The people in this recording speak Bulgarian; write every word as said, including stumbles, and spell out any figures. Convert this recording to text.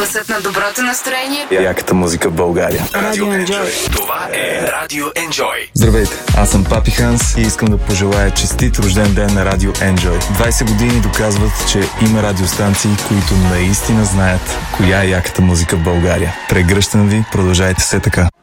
Гласът на доброто настроение. Яката музика в България. Радио Enjoy. Това е Радио Enjoy. Здравейте, аз съм Папи Ханс и искам да пожелая честит рожден ден на Радио Enjoy. двайсет години доказват, че има радиостанции, които наистина знаят коя е яката музика в България. Прегръщам ви, продължайте се така.